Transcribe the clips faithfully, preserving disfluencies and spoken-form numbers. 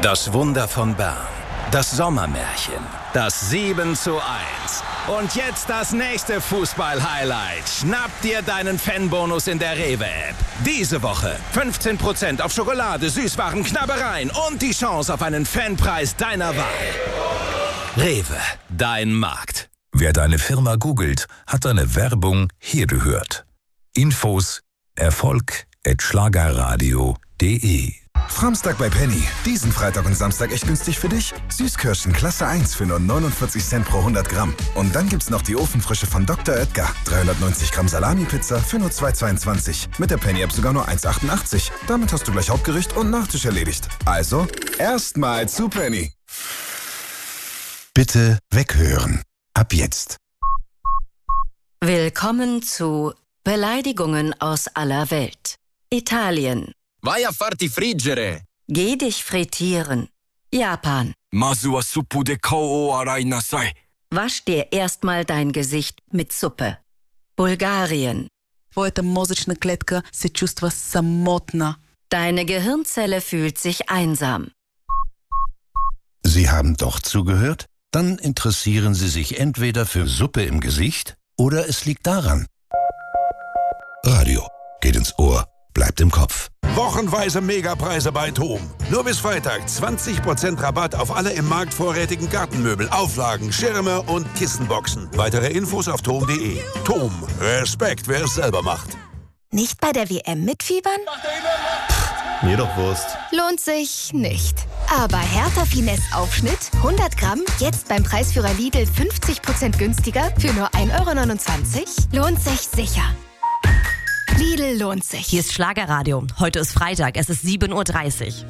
Das Wunder von Bern. Das Sommermärchen. Das sieben zu eins. Und jetzt das nächste Fußball-Highlight. Schnapp dir deinen Fanbonus in der Rewe-App. Diese Woche fünfzehn Prozent auf Schokolade, Süßwaren, Knabbereien und die Chance auf einen Fanpreis deiner Wahl. Rewe, dein Markt. Wer deine Firma googelt, hat deine Werbung hier gehört. Infos Erfolg at schlagerradio punkt de. Framstag bei Penny. Diesen Freitag und Samstag echt günstig für dich. Süßkirschen Klasse eins für nur neunundvierzig Cent pro hundert Gramm. Und dann gibt's noch die Ofenfrische von Doktor Oetker. dreihundertneunzig Gramm Salami-Pizza für nur zwei Euro zweiundzwanzig. Mit der Penny-App sogar nur eins Euro achtundachtzig. Damit hast du gleich Hauptgericht und Nachtisch erledigt. Also, erstmal zu Penny. Bitte weghören. Ab jetzt. Willkommen zu Beleidigungen aus aller Welt. Italien. Vai a farti friggere. Geh dich frittieren. Japan. Masu wa suppu de kao o arai nasai. Wasch dir erstmal dein Gesicht mit Suppe. Bulgarien. Твоята мозъчна клетка се чувства самотна. Deine Gehirnzelle fühlt sich einsam. Sie haben doch zugehört? Dann interessieren Sie sich entweder für Suppe im Gesicht oder es liegt daran. Radio geht ins Ohr, bleibt im Kopf. Wochenweise Megapreise bei TOM. Nur bis Freitag zwanzig Prozent Rabatt auf alle im Markt vorrätigen Gartenmöbel, Auflagen, Schirme und Kissenboxen. Weitere Infos auf tom punkt de. TOM. Respekt, wer es selber macht. Nicht bei der W M mitfiebern? Mir doch Wurst. Lohnt sich nicht. Aber Hertha Finesse Aufschnitt hundert Gramm jetzt beim Preisführer Lidl fünfzig Prozent günstiger für nur ein Euro neunundzwanzig? Lohnt sich sicher. Lidl lohnt sich. Hier ist Schlagerradio. Heute ist Freitag, es ist sieben Uhr dreißig.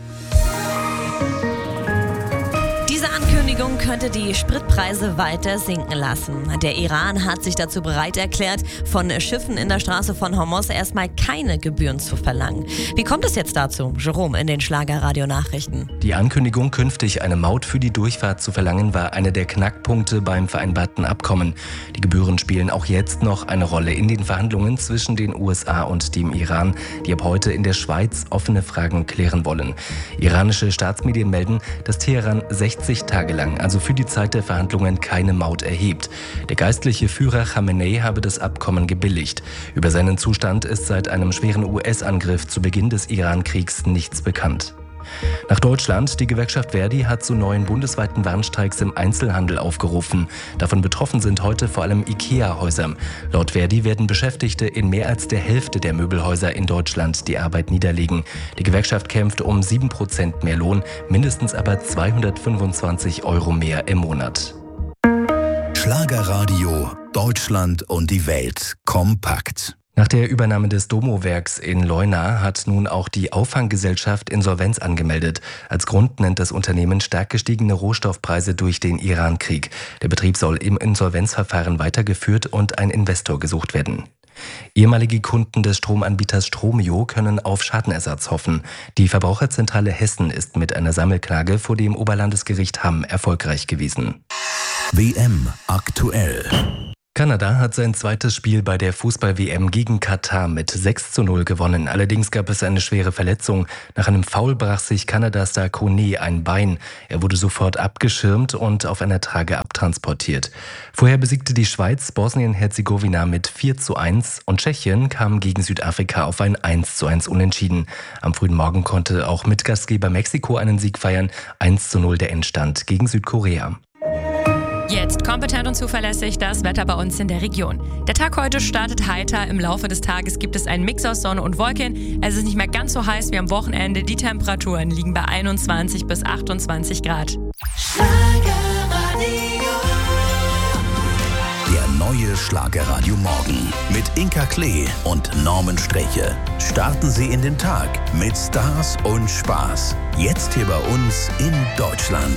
Diese Ankündigung könnte die Spritpreise weiter sinken lassen. Der Iran hat sich dazu bereit erklärt, von Schiffen in der Straße von Hormuz erstmal keine Gebühren zu verlangen. Wie kommt es jetzt dazu? Jerome in den Schlagerradio-Nachrichten. Die Ankündigung, künftig eine Maut für die Durchfahrt zu verlangen, war einer der Knackpunkte beim vereinbarten Abkommen. Die Gebühren spielen auch jetzt noch eine Rolle in den Verhandlungen zwischen den U S A und dem Iran, die ab heute in der Schweiz offene Fragen klären wollen. Iranische Staatsmedien melden, dass Teheran sechzig Tage lang, also für die Zeit der Verhandlungen, keine Maut erhebt. Der geistliche Führer Khamenei habe das Abkommen gebilligt. Über seinen Zustand ist seit einem schweren U S-Angriff zu Beginn des Iran-Kriegs nichts bekannt. Nach Deutschland. Die Gewerkschaft Verdi hat zu neuen bundesweiten Warnstreiks im Einzelhandel aufgerufen. Davon betroffen sind heute vor allem IKEA-Häuser. Laut Verdi werden Beschäftigte in mehr als der Hälfte der Möbelhäuser in Deutschland die Arbeit niederlegen. Die Gewerkschaft kämpft um sieben Prozent mehr Lohn, mindestens aber zweihundertfünfundzwanzig Euro mehr im Monat. Schlagerradio, Deutschland und die Welt kompakt. Nach der Übernahme des Domo-Werks in Leuna hat nun auch die Auffanggesellschaft Insolvenz angemeldet. Als Grund nennt das Unternehmen stark gestiegene Rohstoffpreise durch den Iran-Krieg. Der Betrieb soll im Insolvenzverfahren weitergeführt und ein Investor gesucht werden. Ehemalige Kunden des Stromanbieters Stromio können auf Schadenersatz hoffen. Die Verbraucherzentrale Hessen ist mit einer Sammelklage vor dem Oberlandesgericht Hamm erfolgreich gewesen. W M aktuell. Kanada hat sein zweites Spiel bei der Fußball-W M gegen Katar mit sechs zu null gewonnen. Allerdings gab es eine schwere Verletzung. Nach einem Foul brach sich Kanada-Star Kone ein Bein. Er wurde sofort abgeschirmt und auf einer Trage abtransportiert. Vorher besiegte die Schweiz Bosnien-Herzegowina mit vier zu eins und Tschechien kam gegen Südafrika auf ein eins zu eins Unentschieden. Am frühen Morgen konnte auch Mitgastgeber Mexiko einen Sieg feiern. eins zu null der Endstand gegen Südkorea. Jetzt kompetent und zuverlässig das Wetter bei uns in der Region. Der Tag heute startet heiter. Im Laufe des Tages gibt es einen Mix aus Sonne und Wolken. Es ist nicht mehr ganz so heiß wie am Wochenende. Die Temperaturen liegen bei einundzwanzig bis achtundzwanzig Grad. Der neue Schlagerradio Morgen mit Inka Klee und Norman Streche. Starten Sie in den Tag mit Stars und Spaß. Jetzt hier bei uns in Deutschland.